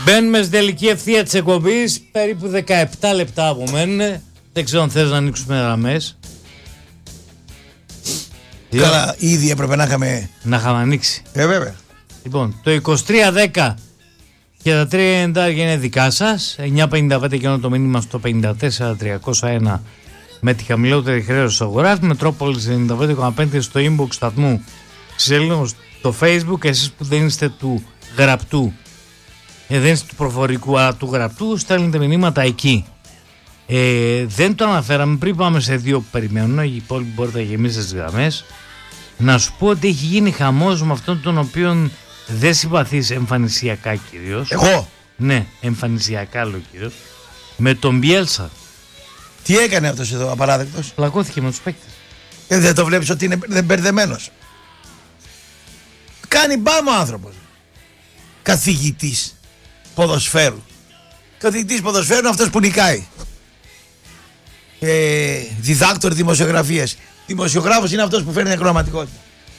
Μπαίνουμε στην τελική ευθεία της εκπομπής. Περίπου 17 λεπτά απομένουν. Δεν ξέρω αν θες να ανοίξουμε γραμμές. Καλά, ήδη έπρεπε να είχαμε ανοίξει. Βέβαια. Λοιπόν, το 2310 και τα 390 είναι δικά σας. 955 και το μήνυμα στο 54301 με τη χαμηλότερη χρέωση αγοράς. Μετρόπολης 95,5 στο inbox σταθμού. Σελίδα στο Facebook. Εσείς που δεν είστε του γραπτού, δεν είστε του προφορικού αλλά του γραπτού, στέλνετε μηνύματα εκεί. Δεν το αναφέραμε πριν πάμε σε δύο που περιμένουν. Οι υπόλοιποι μπορείτε να γεμίσετε τις γραμμές. Να σου πω ότι έχει γίνει χαμός με αυτόν τον οποίον δεν συμπαθείς εμφανισιακά κυρίως. Εγώ? Ναι, εμφανισιακά λέω κυρίως. Με τον Μπιέλσα. Τι έκανε αυτός εδώ απαράδεκτος? Πλακώθηκε με τους παίκτες. Δεν το βλέπεις ότι είναι μπερδεμένος? Κάνει μπάμ ο άνθρωπος. Καθηγητής ποδοσφαίρου. Καθηγητής ποδοσφαίρου είναι αυτός που νικάει. Διδάκτορ δημοσιογραφίας. Δημοσιογράφος είναι αυτός που φέρνει ακροαματικότητα.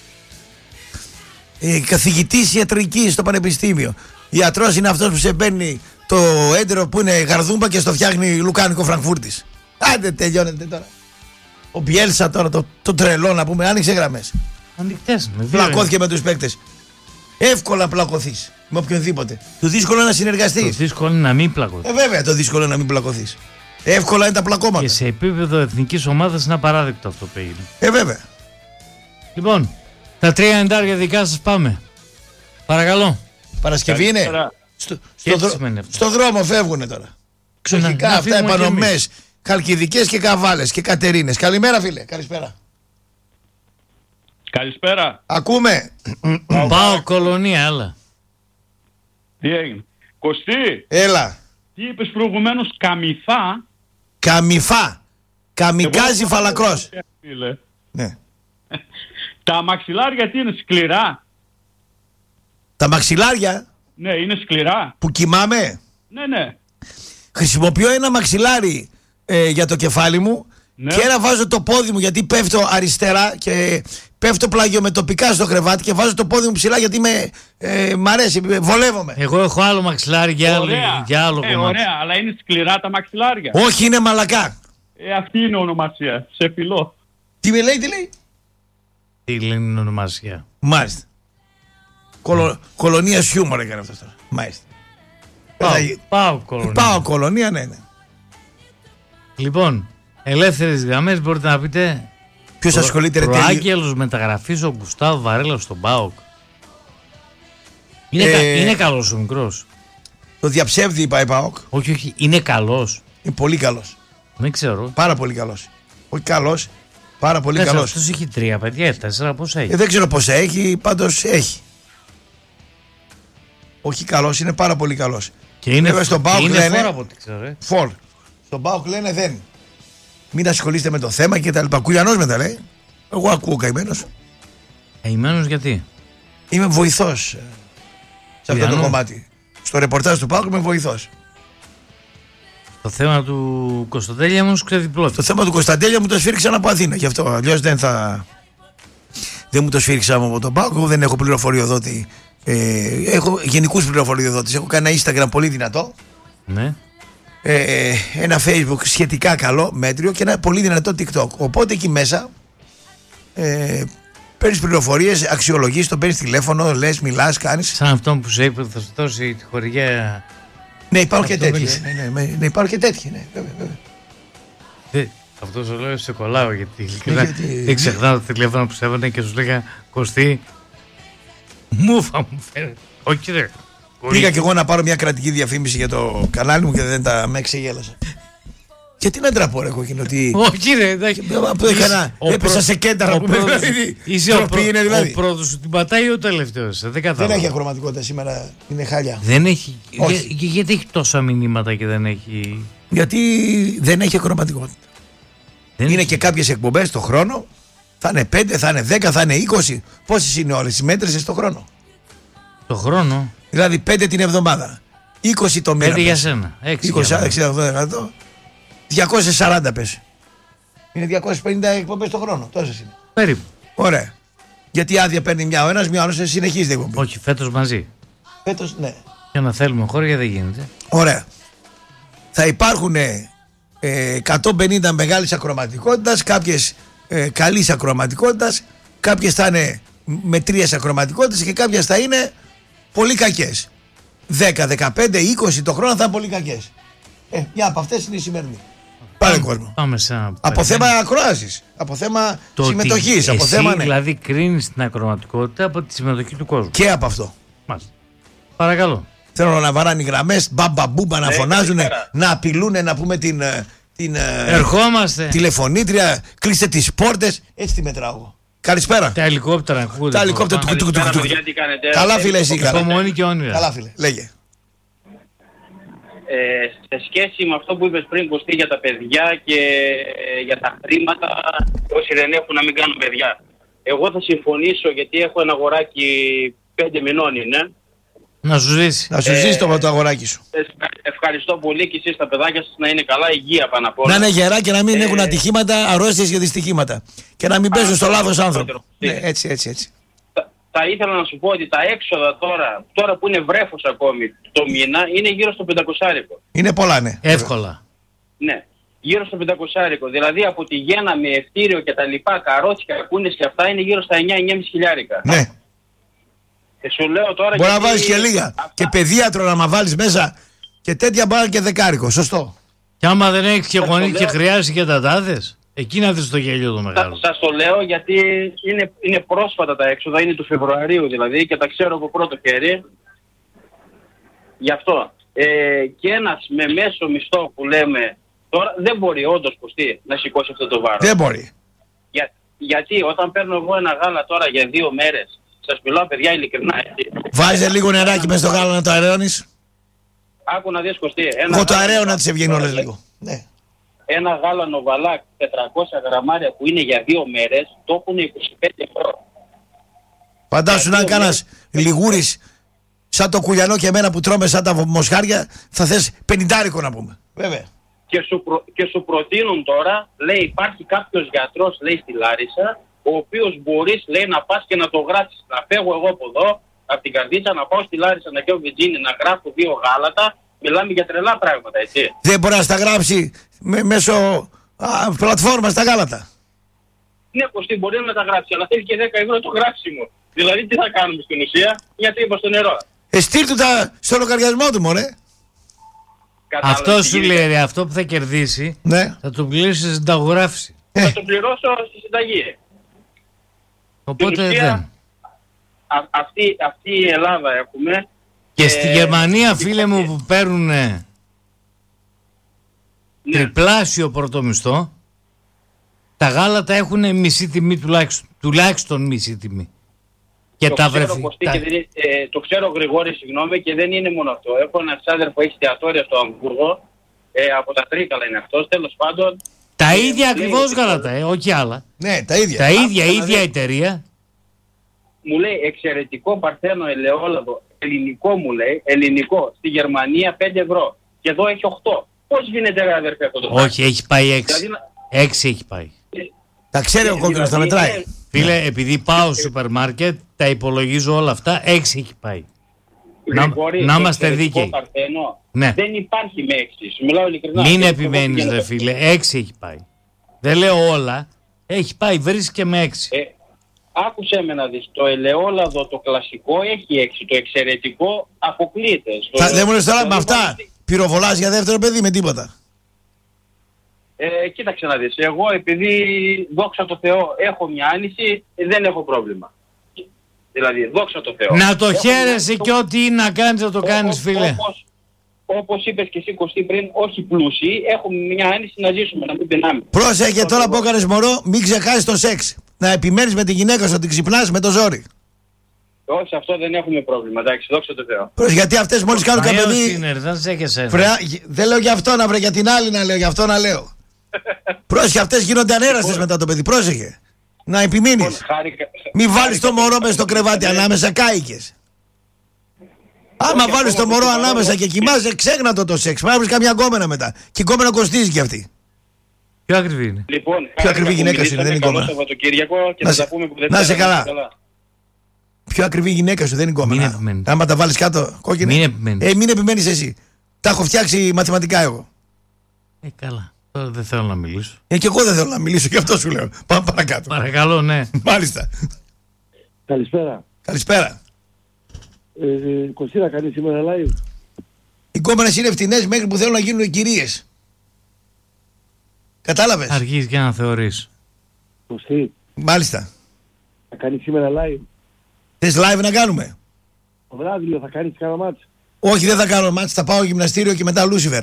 Καθηγητής ιατρικής στο πανεπιστήμιο. Ιατρός είναι αυτός που σε παίρνει το έντερο που είναι γαρδούμπα και στο φτιάχνει λουκάνικο Φραγκφούρτης. Άντε, τελειώνεται τώρα. Ο Μπιέλσα τώρα, το τρελό να πούμε, άνοιξε γραμμές. Ανοιχτές. Πλακώθηκε με τους παίκτες. Εύκολα πλακωθείς με οποιονδήποτε. Το δύσκολο είναι να συνεργαστείς. Το δύσκολο είναι να μην πλακωθείς. Βέβαια, το δύσκολο είναι να μην πλακωθείς. Εύκολα είναι τα πλακώματα. Και σε επίπεδο εθνικής ομάδας είναι απαράδεκτο αυτό που έγινε. Βέβαια. Λοιπόν, τα 390 δικά σας πάμε. Παρακαλώ. Παρασκευή είναι. Στο δρόμο φεύγουνε τώρα. Ξοχικά αυτά, επανομές, Χαλκιδικές και Καβάλες και Κατερίνες. Καλημέρα φίλε, καλησπέρα. Καλησπέρα. Ακούμε. Πάω κολονία, έλα. Τι έγινε? Κωστή. Έλα. Τι είπες προηγουμένως? Καμιφά. Καμιφά. Καμικάζι φαλακρός. Ναι. Τα μαξιλάρια τι είναι, σκληρά? Τα μαξιλάρια. Ναι, είναι σκληρά. Που κοιμάμαι. Ναι. Χρησιμοποιώ ένα μαξιλάρι για το κεφάλι μου, ναι. Και ένα βάζω το πόδι μου γιατί πέφτω αριστερά και πέφτω πλαγιομετωπικά στο κρεβάτι και βάζω το πόδι μου ψηλά γιατί μ' αρέσει, βολεύομαι. Εγώ έχω άλλο μαξιλάρι για άλλο κομμάτι. Ωραία, αλλά είναι σκληρά τα μαξιλάρια? Όχι, είναι μαλακά. Αυτή είναι ονομασία, σε φιλό. Τι με λέει, τι λέει? Τι λένε ονομασία? Μάλιστα. Κολονία χιούμορ έκανε αυτό τώρα. Μάλιστα. Πάω κολονία, ναι. Λοιπόν, ελεύθερες γραμμές μπορείτε να πείτε. Ποιος ασχολείται? Προάγγελος μεταγραφής ο Γκουστάβο Βαρέλα στον ΠΑΟΚ. Είναι καλός ο μικρός. Το διαψεύδει η ΠΑΟΚ. Όχι, είναι καλός. Είναι πολύ καλός. Δεν ξέρω. Πάρα πολύ καλός. Όχι καλός, πάρα πολύ καλός. Αυτός έχει 3 παιδιά, 4 πόσα έχει? Δεν ξέρω πόσα έχει, πάντως έχει. Όχι καλός, είναι πάρα πολύ καλός. Και είναι στον ΠΑΟΚ λένε. Φόρ από ό,τι ξέρω. Φόρ. Στον ΠΑΟΚ λένε δεν. Μην ασχολείστε με το θέμα και τα λοιπά. Κουλιανός μετά λέει. Εγώ ακούω καημένος. Καημένος γιατί? Είμαι βοηθός σε αυτό το κομμάτι. Στο ρεπορτάζ του ΠΑΟΚ είμαι βοηθός. Το θέμα του Κωνσταντέλια μου ξεδιπλώθηκε. Το θέμα του Κωνσταντέλια μου το σφίριξαν από Αθήνα. Γι' αυτό αλλιώς δεν μου το σφίριξαν από τον ΠΑΟΚ. Εγώ δεν έχω πληροφοριοδότη. Έχω γενικούς πληροφοριοδότες. Έχω κάνει ένα Instagram πολύ δυνατό. Ναι. Ένα Facebook σχετικά καλό, μέτριο και ένα πολύ δυνατό TikTok. Οπότε εκεί μέσα παίρνεις πληροφορίες, αξιολογείς, το παίρνεις τηλέφωνο, λες, μιλάς, κάνεις. Σαν αυτό που σου είπε ότι θα σου δώσει τη χορηγία. Ναι, υπάρχουν και τέτοιες. Ναι, υπάρχουν και τέτοιοι. Ναι, βέβαια. Αυτό σου λέω σε κολλάω γιατί δεν ξεχνάω το τηλέφωνο που σε έβαινε και σου λέγα Κωστή, μούφα μου φαίνεται. Όχι ρε. Πήγα και εγώ να πάρω μια κρατική διαφήμιση για το κανάλι μου και δεν με ξεγέλασα. Γιατί να ντραπώ ρε κόκκινο, ότι. Όχι ρε, έπεσα σε κέντρα που με είσαι ο πρώτος σου την πατάει ο τελευταίος. Δεν έχει ακροματικότητα σήμερα, είναι χάλια. Δεν έχει. Γιατί έχει τόσα μηνύματα και δεν έχει? Γιατί δεν έχει ακροματικότητα. Είναι και κάποιες εκπομπές το χρόνο. Θα είναι 5, θα είναι 10, θα είναι 20. Πόσες είναι όλες οι μέτρησες το χρόνο? Το χρόνο. Δηλαδή 5 την εβδομάδα. 20 το μήνα. 5 για σένα. 20, 240 πες. Είναι 250 εκπομπές το χρόνο. Τόσες είναι. Περίπου. Ωραία. Γιατί άδεια παίρνει μια ο ένας, μια ο άλλος συνεχίζει την εκπομπή. Όχι, φέτος μαζί. Φέτος, ναι. Για να θέλουμε χώρια δεν γίνεται. Ωραία. Θα υπάρχουν 150 μεγάλης ακροματικότητας, κάποιες καλής ακροματικότητας, κάποιες θα είναι μετρίες ακροματικότητες και κάποιες θα είναι πολύ κακές. 10, 15, 20 το χρόνο θα είναι πολύ κακές. Μια από αυτές είναι η σημερινή. Πάμε κόσμο. Πάμε σε ένα από θέμα ακρόασης, από θέμα συμμετοχής. Από θέμα, ναι. Δηλαδή κρίνεις την ακροματικότητα από τη συμμετοχή του κόσμου. Και από αυτό. Μάλιστα. Παρακαλώ. Θέλω να βαράνε οι γραμμές, μπαμπαμπούμπα, να φωνάζουν, να απειλούν, να πούμε την ερχόμαστε. Τηλεφωνήτρια, κλείστε τις πόρτες. Έτσι τη μετράω εγώ. Καλησπέρα. Τα ελικόπτερα ακούγονται. Τα ελικόπτερα του. Καλά φίλε εσύ. Υπομονή και όνειρα. Καλά φίλε, λέγε. Σε σχέση με αυτό που είπες πριν, Κωστή, για τα παιδιά και για τα χρήματα, όσοι δεν έχουν να μην κάνουν παιδιά. Εγώ θα συμφωνήσω, γιατί έχω ένα αγοράκι 5 μηνών είναι. Να σου ζήσει. Να σου ζήσει το αγοράκι σου. Ευχαριστώ πολύ και εσείς τα παιδάκια σας να είναι καλά, υγεία πάνω απ' όλα. Να είναι γερά και να μην έχουν ατυχήματα, αρρώστιες και δυστυχήματα. Και να μην παίζουν στο λάθος άνθρωπο. Ναι, έτσι. Θα ήθελα να σου πω ότι τα έξοδα τώρα που είναι βρέφος ακόμη το μήνα, είναι γύρω στο 500. Είναι πολλά, ναι. Εύκολα. Ναι. Γύρω στο 500. Δηλαδή από τη γέννα με ευτήριο και τα λοιπά, καρότσια, κούνες και αυτά είναι γύρω στα 9-9,5 χιλιάρικα. Ναι. Και σου λέω τώρα. Μπορεί να βάλεις και λίγα. Αυτά. Και παιδίατρο να μα βάλεις μέσα και τέτοια μπορεί και 10. Σωστό. Και άμα δεν έχεις και γονείς και χρειάζεσαι και τα τάδες, εκεί να δεις το γέλιο το μεγάλο. Σας το λέω γιατί είναι πρόσφατα τα έξοδα, είναι του Φεβρουαρίου δηλαδή και τα ξέρω από πρώτο χέρι. Γι' αυτό. Και ένας με μέσο μισθό που λέμε τώρα δεν μπορεί όντως, Κωστή, να σηκώσει αυτό το βάρος. Δεν μπορεί. Γιατί όταν παίρνω εγώ ένα γάλα τώρα για 2 μέρες, σας μιλάω παιδιά ειλικρινά. Βάζε λίγο νεράκι μες στο γάλα να το αερώνεις. Άκου να δεις, Κωστή. Εγώ το αεραίο να τις ευγενώ όλες λίγο. Ναι. Ένα γάλα Νοβαλάκ 400 γραμμάρια που είναι για 2 μέρες, το έχουν 25€. Φαντάσου να κάνας λιγούρις σαν το κουλιανό και εμένα που τρώμε σαν τα μοσχάρια, θα θες 50 να πούμε. Βέβαια. Και σου προτείνουν τώρα, λέει υπάρχει κάποιος γιατρός, λέει στη Λάρισα, ο οποίος μπορείς, λέει, να πας και να το γράψεις. Να φεύγω εγώ από εδώ, από την Καρδίτσα, να πάω στη Λάρισα να πιω βιτζίνι, να γράφω 2 γάλατα. Μιλάμε για τρελά πράγματα, έτσι. Δεν μπορεί να στα γράψει μέσω πλατφόρμα στα γάλατα. Ναι, Κωστή, μπορεί να μεταγράψει, αλλά θέλει και 10€ το γράψιμο. Δηλαδή, τι θα κάνουμε στην ουσία, γιατί είπα στο νερό. Στείλ του στο λογαριασμό του, μωρέ. Αυτό σου λέει, αυτό που θα κερδίσει, ναι, θα το πληρώσει στη συνταγογράφηση. Θα το πληρώσω στη συνταγή. Οπότε δεν. Αυτή η Ελλάδα έχουμε. Και στη Γερμανία, φίλε μου, που παίρνουν τριπλάσιο πρωτομισθό, τα γάλατα έχουν μισή τιμή τουλάχιστον μισή τιμή. Και το ξέρω, Γρηγόρη, συγγνώμη, και δεν είναι μόνο αυτό. Έχω ένα ξάδερφο, έχει εστιατόρια στο Αμβούργο, από τα Τρίκαλα είναι αυτός, τέλος πάντων. Τα ίδια ακριβώς γάλατα, όχι άλλα. Ναι, τα ίδια. Τα ίδια εταιρεία. Μου λέει εξαιρετικό παρθένο ελαιόλαδο, ελληνικό μου λέει, ελληνικό, στη Γερμανία 5€. Και εδώ έχει 8. Πώς γίνεται, ρε αδερφέ, αυτό το πράγμα? Όχι, έχει πάει 6. Δηλαδή, 6 έχει πάει. Τα ξέρει ο κόκκινος, τα μετράει. Φίλε, επειδή πάω στο σούπερ μάρκετ, τα υπολογίζω όλα αυτά, 6 έχει πάει. Να είμαστε δίκαιοι. Ναι. Δεν υπάρχει με 6. Σου μιλάω ειλικρινά. Μην επιμένεις, ρε φίλε, 6 έχει πάει. Δεν λέω όλα, έχει πάει, βρίσκει και με 6. Άκουσέ με να δεις, το ελαιόλαδο το κλασικό έχει 6, το εξαιρετικό αποκλείεται. Δεν μου λες τώρα με αυτά πυροβολάς για δεύτερο παιδί με τίποτα. Κοίταξε να δεις, εγώ επειδή δόξα τω Θεώ έχω μια άνηση, δεν έχω πρόβλημα. Δηλαδή, δόξα τω Θεώ. Να το χαίρεσαι και ό,τι είναι να κάνεις να το κάνεις, φίλε. Όπως είπες και εσύ, Κωστή, πριν, όχι πλούσιοι, έχουμε μια άνηση να ζήσουμε, να μην πεινάμε. Πρόσεχε τώρα που έκανες μωρό, μην ξεχάσεις το σεξ. Να επιμένεις με τη γυναίκα σου, να την ξυπνάς με το ζόρι. Όχι, σε αυτό δεν έχουμε πρόβλημα, εντάξει, δόξα τω Θεώ. Γιατί αυτές μόλις κάνουν κάποιο παιδί. Δεν λέω για αυτό να βρε, για την άλλη να λέω, για αυτό να λέω. Πρόσεχε, αυτές γίνονται ανέραστες μετά το παιδί, πρόσεχε. Να επιμείνεις. Μην βάλεις το μωρό μες στο κρεβάτι ανάμεσα, κάηκες. Άμα βάλεις το μωρό ανάμεσα και κοιμάσαι, ξέχνα το σεξ. Πρέπει να βρεις καμιά γκόμενα μετά. Και η γκόμενα κοστίζει κι αυτή. Πιο ακριβή είναι. Λοιπόν, πιο ακριβή γυναίκα είναι, δεν είναι γκόμενα. Να σε καλά. Πιο ακριβή γυναίκα σου, δεν είναι Μην κόμμα. επιμένεις. Άμα τα βάλεις κάτω, κόκκινα. Μην επιμένεις. Μην επιμένεις εσύ. Τα έχω φτιάξει μαθηματικά εγώ. Καλά. Τώρα δεν θέλω να μιλήσω. Και εγώ δεν θέλω να μιλήσω, και αυτό σου λέω. Πάμε παρακάτω. Παρακαλώ, ναι. Μάλιστα. Καλησπέρα. Καλησπέρα. Κωστήρα, κάνει σήμερα live. Οι κόμενες είναι φτηνές μέχρι που θέλουν να γίνουν κυρίες. Κατάλαβες. Αρχίζει και να θεωρείς. Κωστή, Μάλιστα. θα κάνει σήμερα live. Θες live να κάνουμε? Το βράδυ λέω, θα κάνεις κάνα μάτς. Όχι, δεν θα κάνω μάτς, θα πάω γυμναστήριο και μετά Λούσιφερ.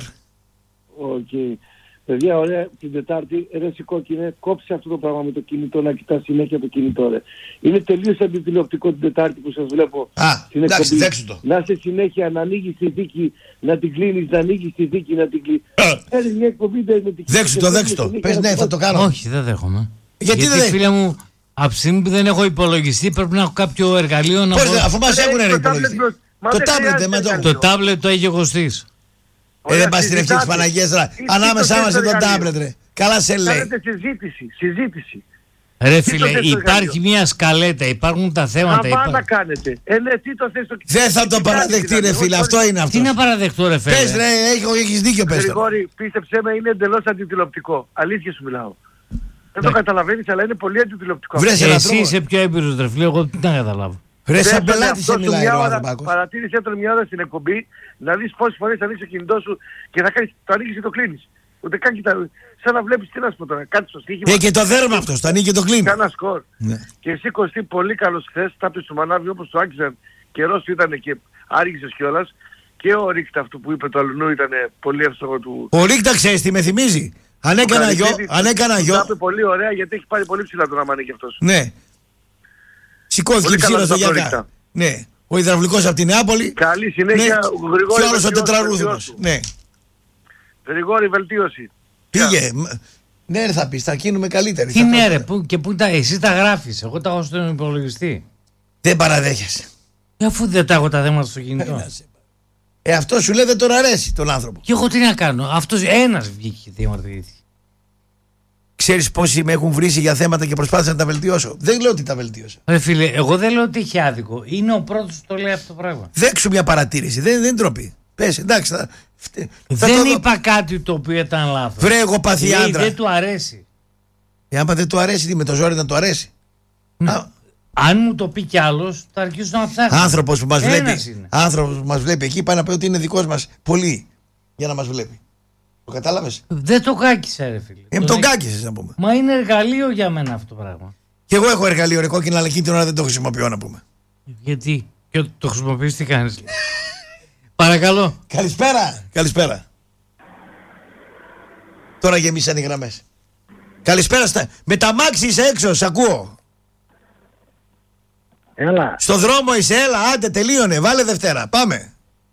Okay. Παιδιά, ωραία, την Τετάρτη, ρε Κόκκινε, κόψε αυτό το πράγμα με το κινητό, να κοιτάς συνέχεια το κινητό, ρε. Είναι τελείως αντιτηλεοπτικό την Τετάρτη που σας βλέπω στην εντάξει, εκπομπή. δέξου το. Να είσαι συνέχεια, να ανοίγεις τη θήκη, να την κλείνεις, να ανοίγεις τη θήκη, να την κλείνεις. Έρε μια εκπομπή με την Δέξου το, δέξου το. Πες ναι, θα το κάνω. Όχι, δεν δέχομαι. Γιατί δεν φίλε μου, από τη στιγμή που δεν έχω υπολογιστή, πρέπει να έχω κάποιο εργαλείο να Πώς, μπορώ. αφού μας έχουν υπολογιστή. Το τάμπλετ με το. Το τάμπλετ το έχει ο Κωστής. Δεν πας στην ευθύνη της Παναγίας τώρα. Ανάμεσά μας είναι το τάμπλετ, ρε. Καλά σε λέει. Κάνετε συζήτηση. Ρε φίλε, θες το υπάρχει εργαλείο? μια σκαλέτα, υπάρχουν τα θέματα. Χαμάτα κάνετε. Ναι, τι το θες το... Δεν θα το παραδεχτεί, ρε φίλε. Αυτό είναι αυτό. Τι να παραδεχτώ, ρε φίλε. Πες ρε, έχεις δίκιο, πες το. Γρηγόρη, πίστεψέ με, είναι εντελώς αντιτηλεοπτικό. Αλήθεια σου μιλάω. Δεν το καταλαβαίνεις, αλλά είναι πολύ αντιτηλεοπτικό. Βρες έναν Εσύ τρόπο. είσαι πιο έμπειρος, ρε φίλε, εγώ τι να καταλάβω. Ρε, σαν Πες πελάτη αυτό σε σου μιλάει μια ο ώρα, Ανθρωπάκος. παρατήρησέ τον μια ώρα στην εκπομπή, να δεις πόσες φορές θα ανοίξεις το κινητό σου και θα κάνεις, το ανοίγεις και το κλείνεις. Ούτε καν κοιτά, σαν να βλέπεις, τι να σου πω τώρα, κάτι στο στοίχημα. Και το δέρμα αυτός, το ανοίγει και το κλείνει. Κάνα σκορ. Ναι. Και εσύ Κωστή, πολύ καλός χθες, τα πεις του Μανάβη όπως το άκουσαν, καιρός ήταν και άργησες κιόλας. Και ο Ρίχτα αυτού που είπε το Αλουνού ήταν πολύ εύστοχο του. Ο Ρίχτα ξέρεις τι με θυμίζει. Αν έκανα γιο. Το είπε πολύ ωραία γιατί έχει πάρει πολύ ψηλά τον Αμάνη και αυτός. Ναι. Σηκώθηκε ψηλά στο Γιακά. Ναι. Ο υδραυλικός από την Νεάπολη. Καλή συνέχεια, Ναι. Γρηγόρη. Και όλος ο τετραρούθμος. Ναι. Γρηγόρη, βελτίωση. Πήγε. Ναι, ρε, θα πεις, θα γίνουμε καλύτεροι. Τι ναι, ρε, και πού τα, εσύ τα γράφεις, εγώ τα έχω στον υπολογιστή. Δεν παραδέχεσαι. Αφού δεν τα έχω τα θέματα στο κινητό. Αυτό σου λέει δεν τον αρέσει τον άνθρωπο. Και εγώ τι να κάνω, αυτός ένας βγήκε και διαμαρτυρήθηκε. Ξέρεις πόσοι με έχουν βρήσει για θέματα και προσπάθησα να τα βελτιώσω. Δεν λέω ότι τα βελτίωσα. Ρε φίλε, εγώ δεν λέω ότι έχει άδικο. Είναι ο πρώτος που το λέει αυτό το πράγμα. Δέξου μια παρατήρηση. Δεν τροπή. Πες, εντάξει. Δεν είπα κάτι το οποίο ήταν λάθος. Βρε, εγώ παθή άντρα. Δεν του αρέσει. Άμα δεν του αρέσει, τι με το ζόρι να του αρέσει. Αν μου το πει κι άλλος, θα αρχίσω να ψάχνω. Άνθρωπος που μας βλέπει. Είναι. Άνθρωπος που μας βλέπει εκεί πάει να πει ότι είναι δικός μας πολύ για να μας βλέπει. Το κατάλαβες? Δεν το κάκισα, ρε φίλε. Τον κάκισες να πούμε. Μα είναι εργαλείο για μένα αυτό το πράγμα. Και εγώ έχω εργαλείο ρε κόκκινα, αλλά εκείνη την ώρα δεν το χρησιμοποιώ να πούμε. Γιατί? Και το χρησιμοποιείς τι κάνεις? Παρακαλώ. Καλησπέρα. Τώρα γεμίσαν οι γραμμές. Καλησπέρα με τα μάξι είσαι έξω, σ' ακούω. Έλα. Στο δρόμο είσαι, έλα, άντε τελείωνε, βάλε Δευτέρα, πάμε.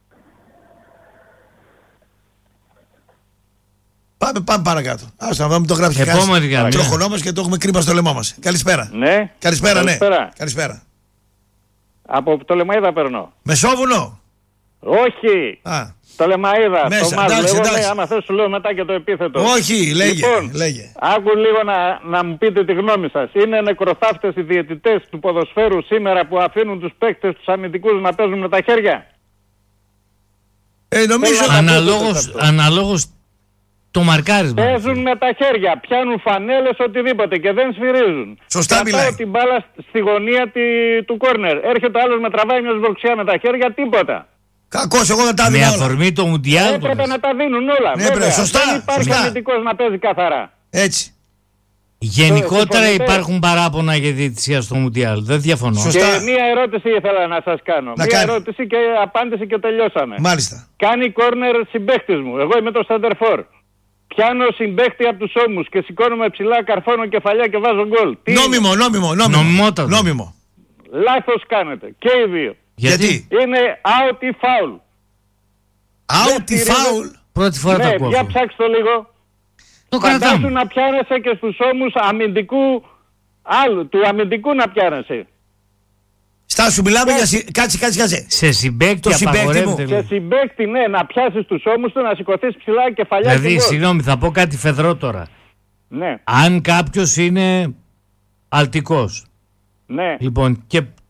Πάμε παρακάτω. Άστα να μην το γράψει κανένα. Τροχονόμας και το έχουμε κρύμπα στο λαιμό μας. Καλησπέρα. Ναι. Καλησπέρα. Καλησπέρα. Από το Λεμαΐδα παίρνω. Μεσόβουνο. Όχι. Το Λεμαΐδα. Μέσα. Το Μάζ. Εντάξει. Άμα θες σου λέω μετά και το επίθετο. Όχι, λέγε. Άκου λίγο να μου πείτε τη γνώμη σας. Είναι νεκροθάφτες οι διαιτητές του ποδοσφαίρου σήμερα που αφήνουν τους παίκτες, τους αμυντικούς να παίζουν με τα χέρια? Νομίζω αναλόγως το μαρκάρισμα. Παίζουν με τα χέρια, πιάνουν φανέλες, οτιδήποτε και δεν σφυρίζουν. Σωστά μιλάει. Κρατάω την μπάλα στη γωνία του κόρνερ. Έρχεται ο άλλος με τραβάει μια σβροξιά με τα χέρια, τίποτα. Κακός, εγώ δεν τα δίνω όλα. Με αφορμή το Μουντιάλ. Έπρεπε να τα δίνουν όλα. Ναι, βέβαια, σωστά. Δεν υπάρχει αμυντικός να παίζει καθαρά. Έτσι. Γενικότερα υπάρχουν παράπονα για διαιτησία στο Μουντιάλ. Δεν διαφωνώ. Σωστά. Και μία ερώτηση ήθελα να σας κάνω. Μία ερώτηση και απάντηση και τελειώσαμε. Μάλιστα. Κάνει κόρνερ συμπαίκτης μου. Εγώ είμαι το Σαντερφόρ. Πιάνω συμπαίχτη από τους ώμους και σηκώνομαι ψηλά, καρφώνω κεφαλιά και βάζω γκολ. Νόμιμο. Λάθος κάνετε. Και οι δύο. Γιατί? Είναι out ή foul. Out ή foul? Πρώτη φορά το ακούω. Για ψάξτε το λίγο. Το κρατάμε. Φαντάσου να πιάνεσαι και στους ώμους αμυντικού άλλου. Του αμυντικού να πιάνεσαι. Στάσου, μιλάμε για... Κάτσε. Σε συμπαίκτη απαγορεύεται. Σε συμπαίκτη, ναι, να πιάσεις τους ώμους του, να σηκωθείς ψηλά κεφαλιά. Δηλαδή, συγγνώμη, θα πω κάτι φεδρό τώρα. Ναι. Αν κάποιος είναι αλτικός. Ναι. Λοιπόν, και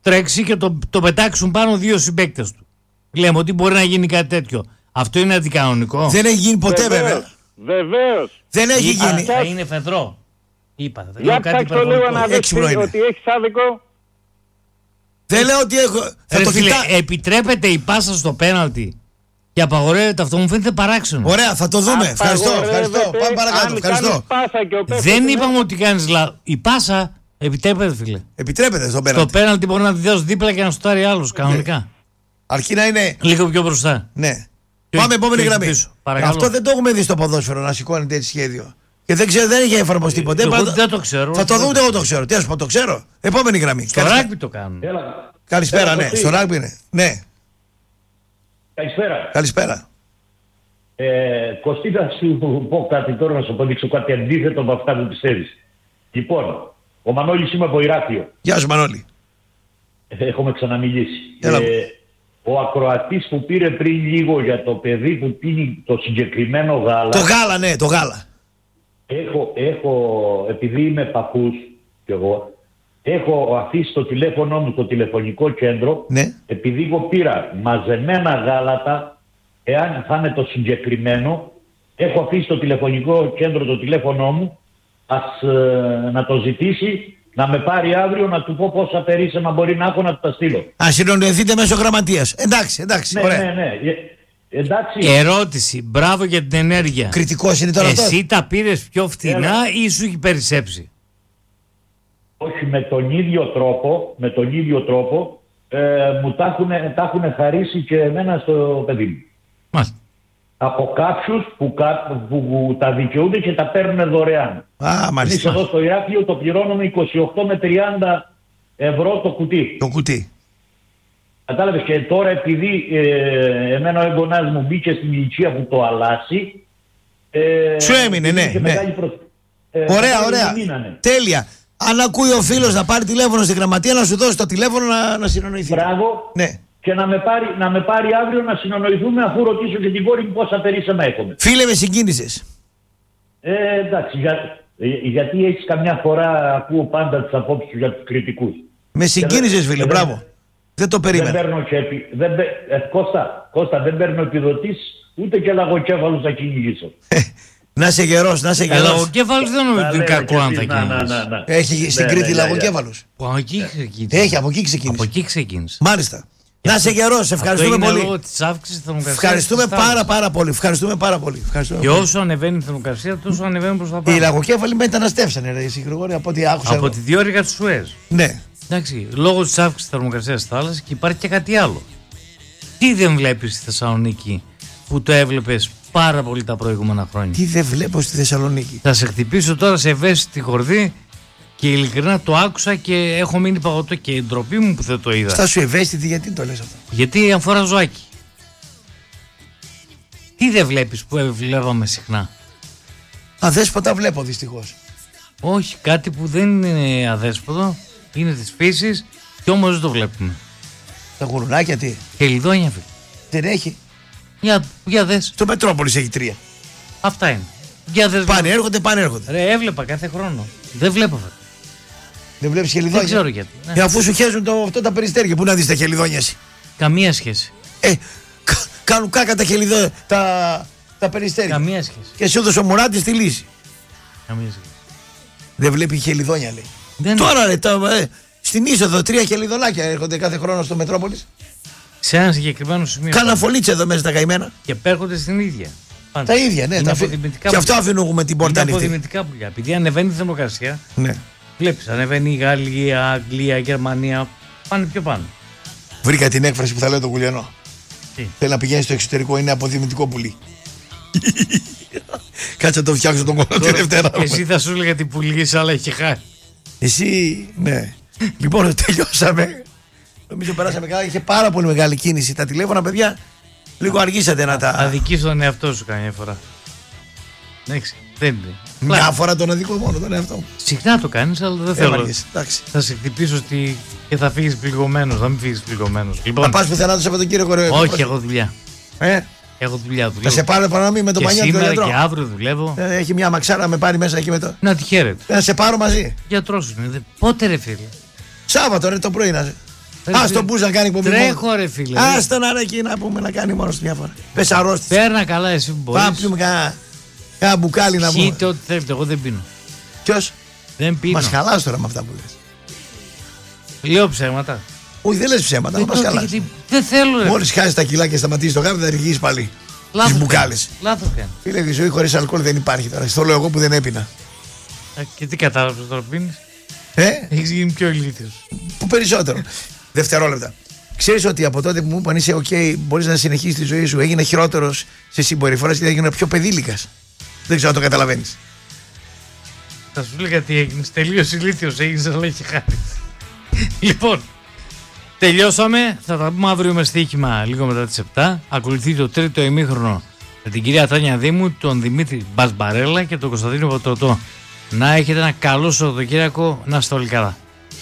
τρέξει και το πετάξουν πάνω 2 συμπαίκτες του. Λέμε ότι μπορεί να γίνει κάτι τέτοιο. Αυτό είναι αντικανονικό. Δεν έχει γίνει ποτέ βέβαια. Βεβαίως. Δεν έχει γίνει. Θα είναι φεδρό. Είπα. Για ψάξω λίγο να δεις ότι έχεις άδικο. Δεν λέω ότι έχω. Επιτρέπεται η πάσα στο πέναλτι και απαγορεύεται αυτό, μου φαίνεται παράξενο. Ωραία, θα το δούμε. Ευχαριστώ. Πάμε παρακάτω. Ευχαριστώ. Δεν είπαμε ότι κάνεις λάθος. Η πάσα επιτρέπεται, φίλε. Επιτρέπεται στο πέναλτι. Το πέναλτι μπορεί να τη δώσει δίπλα και να σουτάρει άλλος κανονικά. Αρκεί να είναι. Λίγο πιο μπροστά. Ναι. Πάμε επόμενη γραμμή. Αυτό δεν το έχουμε δει στο ποδόσφαιρο να σηκώνεται έτσι σχέδιο. Και δεν ξέρω, δεν έχει εφαρμοστεί ποτέ. Δεν το ξέρω. Θα το δούμε, εγώ το ξέρω. Τι α πω, το ξέρω. Επόμενη γραμμή. Στο ράγμπι το κάνουν. Καλησπέρα, ναι. Στο ράγμπι είναι. Ναι. Καλησπέρα. Καλησπέρα. Κωστή, να σου πω κάτι τώρα, να σου αποδείξω κάτι αντίθετο με αυτά που πιστεύεις. Λοιπόν, ο Μανώλης είμαι από Ηράκλειο. Γεια σου, Μανώλη. Έχουμε ξαναμιλήσει. Έλα. Ο ακροατής που πήρε πριν λίγο για το παιδί που πίνει το συγκεκριμένο γάλα. Το γάλα, ναι, το γάλα. Επειδή είμαι παππούς κι εγώ, έχω αφήσει το τηλέφωνο μου στο τηλεφωνικό κέντρο, ναι. Επειδή εγώ πήρα μαζεμένα γάλατα, εάν θα είναι το συγκεκριμένο, έχω αφήσει στο τηλεφωνικό κέντρο το τηλέφωνο μου, να το ζητήσει, να με πάρει αύριο, να του πω πόσα περίσσεμα μπορεί να έχω να του τα στείλω. Συνονοηθείτε μέσω γραμματείας. Εντάξει, ναι, ωραία. Ναι. Εντάξει. Ερώτηση, μπράβο για την ενέργεια. Κριτικός είναι τώρα αυτό. Εσύ τα πήρες πιο φτηνά ή σου έχει περισσέψει? Όχι, με τον ίδιο τρόπο μου τα έχουν χαρίσει και εμένα στο παιδί μου. Μάλιστα. Από κάποιους που τα δικαιούνται και τα παίρνουν δωρεάν. Μάλιστα. Εμείς εδώ στο Ηράκλειο το πληρώνουμε 28 με 30 ευρώ το κουτί. Το κουτί. Κατάλαβες, και τώρα επειδή εμένα ο εγγονάς μου μπήκε στην ηλικία που το αλλάσει. Σου έμεινε, ναι. Ωραία. Τέλεια. Αν ακούει ο φίλος να πάρει τηλέφωνο στη γραμματεία, να σου δώσει το τηλέφωνο να συνονοηθεί. Μπράβο. Ναι. Και να με πάρει αύριο να συνονοηθούμε, αφού ρωτήσω και την κόρη μου πόσα περίσσεμα έχουμε. Φίλε, με συγκίνησες. Εντάξει, γιατί έχεις καμιά φορά, ακούω πάντα τις απόψεις σου για τους κριτικούς. Με συγκίνησες, φίλε, μπράβο. Δεν το περίμενα. Δεν παίρνω Κώστα, δεν παίρνω επιδοτήσεις, ούτε και λαγοκέφαλους θα κυνηγήσω. Να είσαι γερός, να είσαι γερός. Λαγοκέφαλους δεν νομίζω ότι είναι κακό αν θα κυνηγήσεις. Έχει στην Κρήτη λαγοκέφαλους. Από εκεί ξεκίνησε. Έχει, από εκεί ξεκίνησε. Μάλιστα. Να είσαι γερός, ευχαριστούμε πολύ. Λόγω της αύξησης της θερμοκρασίας. Ευχαριστούμε πάρα πολύ. Και όσο ανεβαίνει η θερμοκρασία, τόσο ανεβαίνει προς τα πάνω. Οι λαγοκέφαλοι μεταναστεύσανε, ρε Γρηγόρη, από ό,τι άκουσα. Από τη διόρυγα του Σουέζ. Ναι. Εντάξει, λόγω της αύξησης της θερμοκρασίας της θάλασσας, και υπάρχει και κάτι άλλο. Τι δεν βλέπεις στη Θεσσαλονίκη που το έβλεπες πάρα πολύ τα προηγούμενα χρόνια? Τι δεν βλέπω στη Θεσσαλονίκη? Θα σε χτυπήσω τώρα σε ευαίσθητη χορδή. Και ειλικρινά το άκουσα και έχω μείνει παγωτό, και η ντροπή μου που δεν το είδα. Στα σου ευαίσθητη, γιατί το λες αυτό? Γιατί αφορά ζωάκι. Τι δεν βλέπεις που βλέπαμε συχνά? Αδέσποτα βλέπω, δυστυχώς. Όχι, κάτι που δεν είναι αδέσποτο, είναι της φύσης και όμως δεν το βλέπουμε. Τα γουρουνάκια τι? Χελιδόνια, φίλε. Δεν έχει. Για δες. Το Μετρόπολης έχει 3. Αυτά είναι. Για δες. Πάνε έρχονται. Ρε, έβλεπα κάθε χρόνο. Δεν βλέπω. Δεν βλέπεις χελιδόνια? Δεν ξέρω γιατί. Ναι. Αφού σου χέζουν αυτό τα περιστέρια, πού να δεις τα χελιδόνια εσύ? Καμία σχέση. Κάνουν κάκα τα χελιδόνια, τα περιστέρια. Καμία σχέση. Και σου έδωσε ο Μουράτης τη λύση. Καμία σχέση. Δεν βλέπει χελιδόνια, λέει. Δεν τώρα ρε, στην είσοδο 3 χελιδονάκια έρχονται κάθε χρόνο στο Μετρόπολης. Σε ένα συγκεκριμένο σημείο. Κάνα φωλίτσα εδώ μέσα τα καημένα. Και πέρχονται στην ίδια. Τα ίδια, ναι. Και αυτό αφήνουμε την πόρτα ανοιχτή. Είναι αποδημητικά πουλιά. Επειδή ανεβαίνει η θερμοκρασία, ναι. Βλέπεις, ανεβαίνει η Γαλλία, Αγγλία, Γερμανία, πάνε πιο πάνω. Βρήκα την έκφραση που θα λέω το Κουλιανό. Τι? Θέλει να πηγαίνει στο εξωτερικό, είναι αποδημητικό πουλί. Κάτσε να το φτιάξω τον κόλλο τη Δευτέρα. Εσύ θα σου έλεγα τι πουλγείς, αλλά έχει χάρη. Εσύ, ναι. Λοιπόν, τελειώσαμε. Νομίζω περάσαμε καλά. Είχε πάρα πολύ μεγάλη κίνηση. Τα τηλέφωνα, παιδιά, λίγο αργήσατε να τα. Αδικείς τον εαυτό σου καμιά φορά. Εντάξει, δεν είναι. Μια φορά τον αδικό μόνο τον εαυτό μου. Συχνά το κάνεις, αλλά δεν θέλω. Θα σε χτυπήσω και θα φύγεις πληγωμένος. Θα μην φύγεις πληγωμένος. Λοιπόν, θα πας πουθενά το Σαββατοκύριακο? Όχι, έχω δουλειά. Έχω δουλειά. Θα σε πάρω παραμή με το πανιό του γιατρό. Σήμερα και αύριο δουλεύω. Έχει μια μαξάρα να με πάρει μέσα εκεί με το. Να τη χαίρετε. Να σε πάρω μαζί. Γιατρός είναι. Πότε ρε φίλε? Σάββατο ρε το πρωί να σε. Ας τον πούς να κάνει εκπομπή. Τρέχω ρε φίλε. Ας τον άρα εκεί να πούμε να κάνει μόνος μια φορά. Πες αρρώστης. Πέρνα καλά εσύ που μπορείς. Πάμε πιούμε κάνα μπουκάλι να πούμε. Χείτε ό,τι θέλετε, εγώ δεν πίνω. Ποιος? Δεν πίνω. Μας χαλάς τώρα με αυτά που λες. Λέω ψέματα. Όχι, δεν λες ψέματα, αλλά μας χαλάς. Δεν θέλω ρε. Μόλις χάσεις τα κιλά και σταματήσεις το γάμο θα αργήσεις πάλι. Λάθος Τις μπουκάλες. Λάθος κάνει. Φίλε, η ζωή χωρίς αλκοόλ δεν υπάρχει τώρα. Στο λέω εγώ που δεν έπινα. Και τι κατάλαβες τώρα πίνεις? Έχεις γίνει πιο ηλίθιος. Που περισσότερο. Δευτερόλεπτα. Ξέρεις ότι από τότε που μου είπαν είσαι OK, μπορείς να συνεχίσεις τη ζωή σου, έγινε χειρότερος σε συμπεριφορές και έγινε πιο παιδίλικας. Δεν ξέρω αν το καταλαβαίνεις. Θα σου λέγα τι έγινες, τελείως ηλίθιος έγινες, αλλά έχει χάρη. Λοιπόν, τελειώσαμε. Θα τα πούμε αύριο με στοίχημα λίγο μετά τις 7. Ακολουθεί το τρίτο ημίχρονο με την κυρία Τάνια Δήμου, τον Δημήτρη Μπασμπαρέλα και τον Κωνσταντίνο Πατρωτό. Να έχετε ένα καλό Σαββατοκύριακο, να είστε όλοι καλά.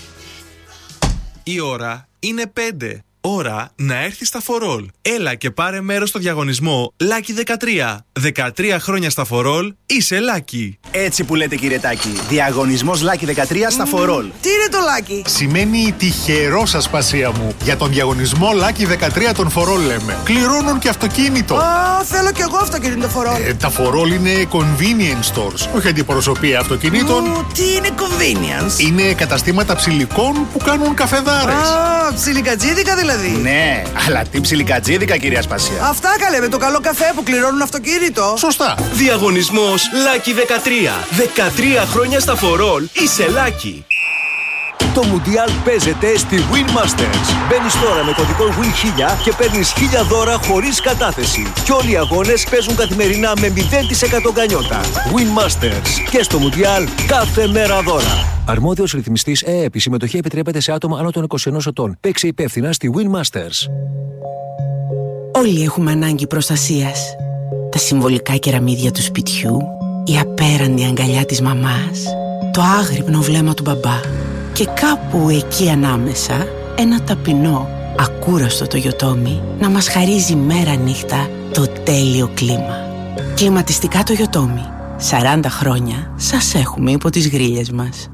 Η ώρα είναι 5. Ώρα να έρθει στα For All. Έλα και πάρε μέρος στο διαγωνισμό Lucky 13. 13 χρόνια στα For All, είσαι Lucky. Έτσι που λέτε κύριε Τάκη. Διαγωνισμός Lucky 13 στα For All. Τι είναι το Lucky? Σημαίνει τυχερό σας πασία μου. Για τον διαγωνισμό Lucky 13 των For All λέμε. Κληρώνουν και αυτοκίνητο. Θέλω κι εγώ αυτοκίνητο For All. Τα For All είναι convenience stores. Όχι αντιπροσωπεία αυτοκινήτων. Τι είναι convenience? Είναι καταστήματα ψηλικών που κάνουν καφεδάρες. Ψιλικατζίδικα δηλαδή. Ναι, αλλά τι ψιλικατζίδικα κυρία Σπασία. Αυτά καλέ με το καλό καφέ που κληρώνουν αυτοκίνητο. Σωστά. Διαγωνισμός Lucky 13. 13 χρόνια στα For All, είσαι Lucky. Το Μουντιάλ παίζεται στη Win Masters. Μπαίνεις τώρα με κωδικό WIN1000 και παίρνεις 1000 δώρα χωρίς κατάθεση. Και όλοι οι αγώνες παίζουν καθημερινά με 0% γκανιότα. Win Masters. Και στο Μουντιάλ κάθε μέρα δώρα. Αρμόδιος ρυθμιστής ΕΕΠ. Η συμμετοχή επιτρέπεται σε άτομα άνω των 21 ετών. Παίξε υπεύθυνα στη Win Masters. Όλοι έχουμε ανάγκη προστασίας. Τα συμβολικά κεραμίδια του σπιτιού, η απέραντη αγκαλιά της μαμάς, το άγρυπνο βλέμμα του μπαμπά και κάπου εκεί ανάμεσα ένα ταπεινό, ακούραστο Toyotomi να μας χαρίζει μέρα νύχτα το τέλειο κλίμα. Κλιματιστικά Toyotomi. 40 χρόνια σας έχουμε υπό τις γρίλες μας.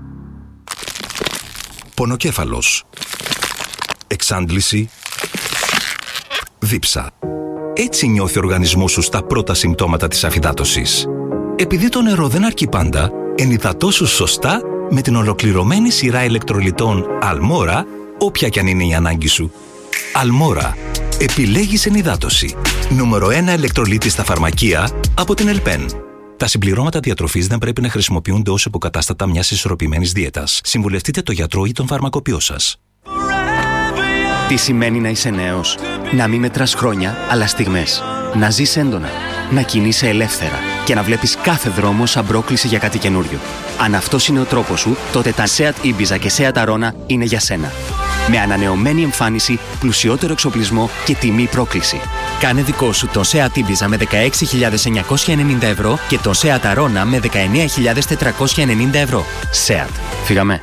Πονοκέφαλος. Εξάντληση. Δίψα. Έτσι νιώθει ο οργανισμός σου στα πρώτα συμπτώματα της αφυδάτωσης. Επειδή το νερό δεν αρκεί πάντα, ενυδατώσου σωστά με την ολοκληρωμένη σειρά ηλεκτρολιτών Αλμόρα, όποια κι αν είναι η ανάγκη σου. Αλμόρα. Επιλέγεις ενυδάτωση. Νούμερο 1 ηλεκτρολίτη στα φαρμακεία από την Ελπέν. Τα συμπληρώματα διατροφής δεν πρέπει να χρησιμοποιούνται ως υποκατάστατα μιας ισορροπημένης δίαιτας. Συμβουλευτείτε τον γιατρό ή τον φαρμακοποιό σας. Τι σημαίνει να είσαι νέος? Να μην μετράς χρόνια, αλλά στιγμές. Να ζεις έντονα. Να κινείσαι ελεύθερα. Και να βλέπεις κάθε δρόμο σαν πρόκληση για κάτι καινούριο. Αν αυτός είναι ο τρόπος σου, τότε τα Seat Ibiza και Seat Arona είναι για σένα. Με ανανεωμένη εμφάνιση, πλουσιότερο εξοπλισμό και τιμή πρόκληση. Κάνε δικό σου το Seat Ibiza με 16.990 ευρώ και το Seat Arona με 19.490 ευρώ. Seat. Φύγαμε.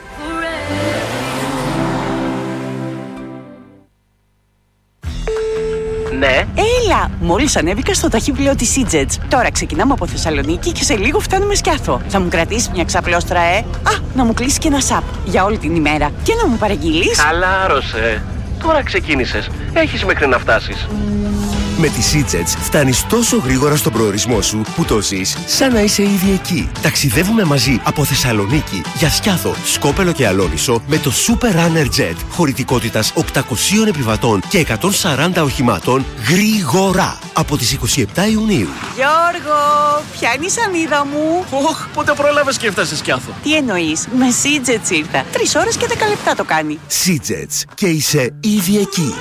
Ναι. Έλα! Μόλις ανέβηκα στο ταχύπλαιο της Seajets. Τώρα ξεκινάμε από Θεσσαλονίκη και σε λίγο φτάνουμε Σκιάθο. Θα μου κρατήσεις μια ξαπλώστρα, να μου κλείσει και ένα σαπ για όλη την ημέρα. Και να μου παραγγείλεις. Χαλάρωσε. Τώρα ξεκίνησες. Έχεις μέχρι να φτάσεις. Με τη Seajets φτάνεις τόσο γρήγορα στον προορισμό σου που το ζεις σαν να είσαι ήδη εκεί. Ταξιδεύουμε μαζί από Θεσσαλονίκη για Σκιάθο, Σκόπελο και Αλόνισο με το Super Runner Jet χωρητικότητας 800 επιβατών και 140 οχημάτων γρήγορα από τις 27 Ιουνίου. Γιώργο, ποια είναι η σανίδα μου? Πότε πρόλαβες και έφτασες Σκιάθο? Τι εννοείς? Με Seajets ήρθα. 3 ώρες και 10 λεπτά το κάνει. Seajets και είσαι ήδη εκεί.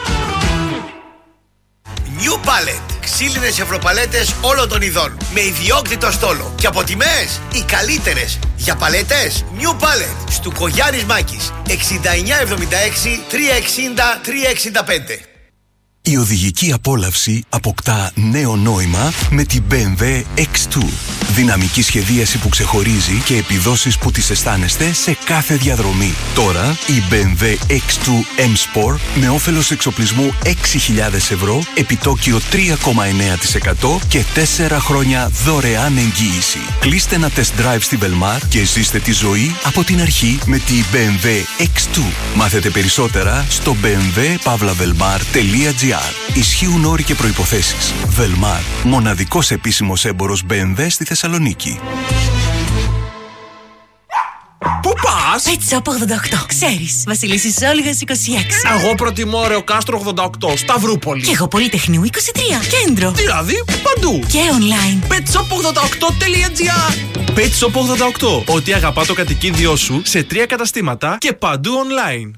New Pallet. Ξύλινες ευρωπαλέτες όλων των ειδών. Με ιδιόκτητο στόλο. Και από τιμές οι καλύτερες. Για παλέτες New Pallet. Στουκογιάννης Μάκης. 6976 360 365. Η οδηγική απόλαυση αποκτά νέο νόημα με την BMW X2. Δυναμική σχεδίαση που ξεχωρίζει και επιδόσεις που τις αισθάνεστε σε κάθε διαδρομή. Τώρα η BMW X2 M Sport με όφελος εξοπλισμού 6.000 ευρώ, επιτόκιο 3,9% και 4 χρόνια δωρεάν εγγύηση. Κλείστε ένα test drive στη Velmar και ζήστε τη ζωή από την αρχή με τη BMW X2. Μάθετε περισσότερα στο bmw-velmar.gr. Ισχύουν όροι και προϋποθέσεις. Velmar, μοναδικός επίσημος έμπορος BMW στη Θεσσαλονίκη. Πού πας? Pet Shop 88. Ξέρεις, Βασιλίσσης Όλγας 26. Εγώ προτιμώ Ρεοκάστρο 88, Σταυρούπολη. Και εγώ Πολυτεχνείου 23, κέντρο. Δηλαδή παντού. Και online. petshop88.gr. Pet Shop 88. Ό,τι αγαπά το κατοικίδιό σου σε 3 καταστήματα και παντού online.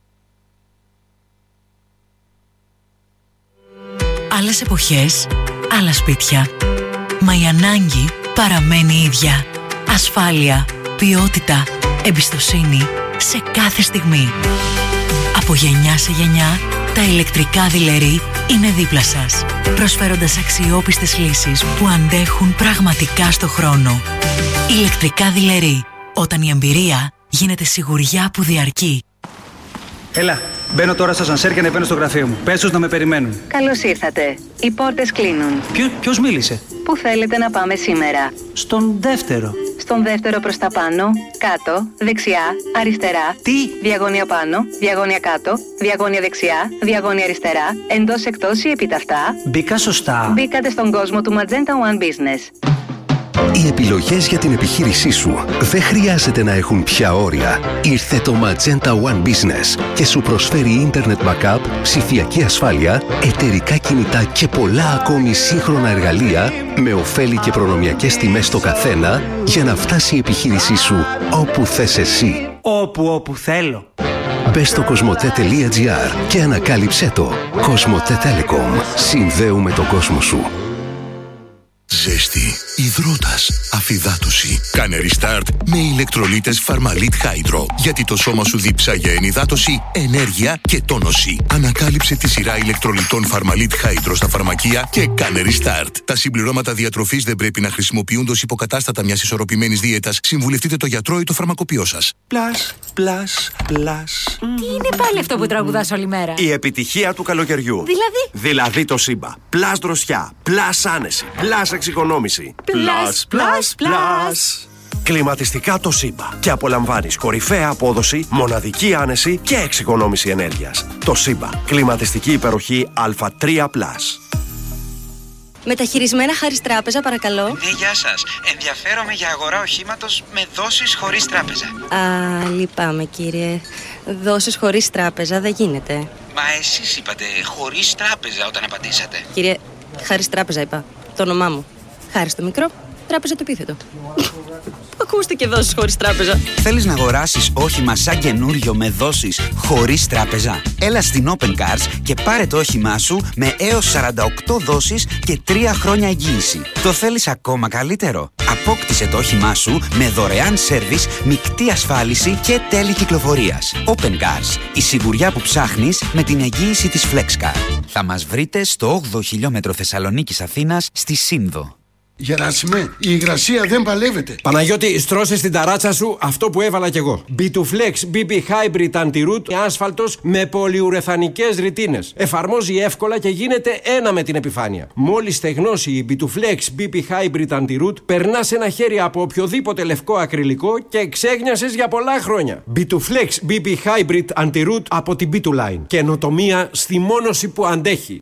Άλλες εποχές, άλλα σπίτια. Μα η ανάγκη παραμένει ίδια. Ασφάλεια, ποιότητα, εμπιστοσύνη σε κάθε στιγμή. Από γενιά σε γενιά, τα ηλεκτρικά δειλερί είναι δίπλα σας, προσφέροντας αξιόπιστες λύσεις που αντέχουν πραγματικά στο χρόνο. Ηλεκτρικά δειλερί, όταν η εμπειρία γίνεται σιγουριά που διαρκεί. Έλα, μπαίνω τώρα στα σανσέρ και ανεβαίνω στο γραφείο μου. Πες τους να με περιμένουν. Καλώς ήρθατε. Οι πόρτες κλείνουν. Ποιος μίλησε? Πού θέλετε να πάμε σήμερα? Στον δεύτερο. Στον δεύτερο προς τα πάνω, κάτω, δεξιά, αριστερά. Τι? Διαγώνια πάνω, διαγώνια κάτω, διαγώνια δεξιά, διαγώνια αριστερά, εντός εκτός ή επιταυτά. Μπήκα σωστά. Μπήκατε στον κόσμο του Magenta One Business. Οι επιλογές για την επιχείρησή σου δεν χρειάζεται να έχουν πια όρια. Ήρθε το Magenta One Business και σου προσφέρει Internet Backup, ψηφιακή ασφάλεια, εταιρικά κινητά και πολλά ακόμη σύγχρονα εργαλεία με ωφέλη και προνομιακές τιμές στο καθένα για να φτάσει η επιχείρησή σου όπου θες εσύ. Όπου θέλω. Μπες στο cosmote.gr και ανακάλυψέ το. Cosmote Telecom. Συνδέουμε τον κόσμο σου. Ζέστη, υδρότας, αφυδάτωση. Κάνε restart με ηλεκτρολίτες Pharmalit Hydro. Γιατί το σώμα σου διψά για ενυδάτωση, ενέργεια και τόνωση. Ανακάλυψε τη σειρά ηλεκτρολιτών Pharmalit Hydro στα φαρμακεία και κάνε restart. Τα συμπληρώματα διατροφής δεν πρέπει να χρησιμοποιούνται ως υποκατάστατα μιας ισορροπημένης δίαιτας. Συμβουλευτείτε το γιατρό ή το φαρμακοποιό σας. Πλάς. Τι είναι πάλι αυτό που τραγουδάς όλη μέρα? Η επιτυχία του καλοκαιριού. Δηλαδή το Σύμπα. Πλάς δροσιά, πλάς άνεση, πλάς εξοικονόμηση. Πλάς. Κλιματιστικά το Σύμπα. Και απολαμβάνεις κορυφαία απόδοση, μοναδική άνεση και εξοικονόμηση ενέργειας. Το Σύμπα. Κλιματιστική υπεροχή Α3+. Μεταχειρισμένα χάρις τράπεζα, παρακαλώ. Ναι, γεια σας. Ενδιαφέρομαι για αγορά οχήματος με δόσεις χωρίς τράπεζα. Α, λυπάμαι κύριε. Δόσεις χωρίς τράπεζα δεν γίνεται. Μα εσείς είπατε χωρίς τράπεζα όταν απαντήσατε. Κύριε, χάρις τράπεζα είπα. Το όνομά μου. Χάρις το μικρό, τράπεζα το επίθετο. Ακούστε και δόσεις χωρίς τράπεζα. Θέλεις να αγοράσεις όχημα σαν καινούριο με δόσεις χωρίς τράπεζα? Έλα στην Open Cars και πάρε το όχημά σου με έως 48 δόσεις και 3 χρόνια εγγύηση. Το θέλεις ακόμα καλύτερο? Απόκτησε το όχημά σου με δωρεάν σέρβις, μεικτή ασφάλιση και τέλη κυκλοφορίας. Open Cars. Η σιγουριά που ψάχνεις με την εγγύηση της FlexCar. Θα μας βρείτε στο 8ο χιλιόμετρο Θεσσαλονίκης Αθήνας στη Σύνδο. Γεράσιμε, η υγρασία δεν παλεύεται. Παναγιώτη, στρώσε στην ταράτσα σου αυτό που έβαλα κι εγώ. B2Flex BB Hybrid Anti-Root άσφαλτος με πολυουρεθανικές ρητίνες. Εφαρμόζει εύκολα και γίνεται ένα με την επιφάνεια. Μόλις στεγνώσει η B2Flex BB Hybrid Anti-Root, περνάς ένα χέρι από οποιοδήποτε λευκό ακριλικό και ξέγνιασες για πολλά χρόνια. B2Flex BB Hybrid Anti-Root από την B2Line. Καινοτομία στη μόνωση που αντέχει.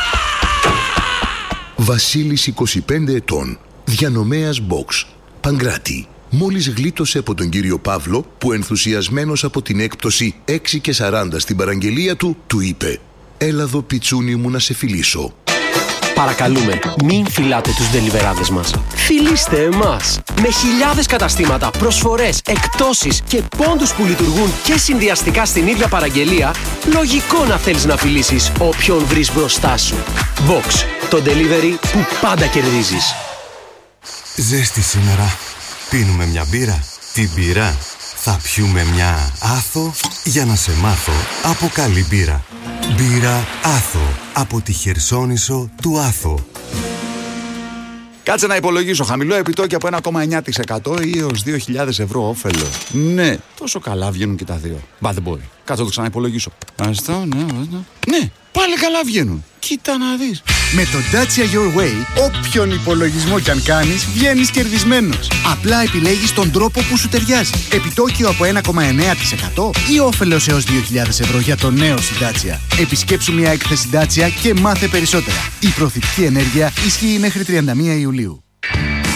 Βασίλης 25 ετών, διανομέας Box, Παγκράτη. Μόλις γλίτωσε από τον κύριο Παύλο που ενθουσιασμένος από την έκπτωση 6 και 40 στην παραγγελία του, του είπε «Έλα εδώ πιτσούνι μου να σε φιλήσω». Παρακαλούμε, μην φυλάτε τους ντελιβεράδες μας. Φιλήστε εμάς. Με χιλιάδες καταστήματα, προσφορές, εκπτώσεις και πόντους που λειτουργούν και συνδυαστικά στην ίδια παραγγελία, λογικό να θέλεις να φιλήσεις όποιον βρεις μπροστά σου. Box, το delivery που πάντα κερδίζεις. Ζέστη σήμερα. Πίνουμε μια μπύρα. Τι μπύρα? Θα πιούμε μια Άθο για να σε μάθω από καλή μπύρα. Μπύρα Άθο από τη Χερσόνησο του Άθο. Κάτσε να υπολογίσω. Χαμηλό επιτόκιο από 1,9% ή έως 2.000 ευρώ όφελο. Ναι, τόσο καλά βγαίνουν και τα δύο. Μπα, δεν μπορεί. Κάτσε να το ξαναυπολογίσω. Αυτό, ναι. Ναι, πάλι καλά βγαίνουν. Κοίτα να δεις. Με το Dacia Your Way, όποιον υπολογισμό κι αν κάνεις, βγαίνεις κερδισμένος. Απλά επιλέγεις τον τρόπο που σου ταιριάζει. Επιτόκιο από 1,9% ή όφελος έως 2.000 ευρώ για το νέο σου Dacia. Επισκέψου μια έκθεση Dacia και μάθε περισσότερα. Η προθετική ενέργεια ισχύει μέχρι 31 Ιουλίου.